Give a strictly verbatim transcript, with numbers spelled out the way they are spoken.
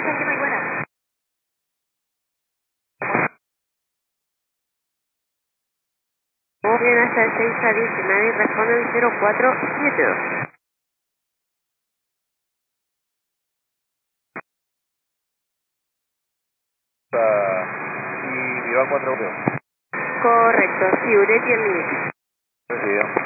séptima y buena. Muy bien, hasta el seis a diecinueve y responden cero cuatro siete dos. Uh, y Viva cuatro uno. Correcto, sí, Uret y el límite. Recibido.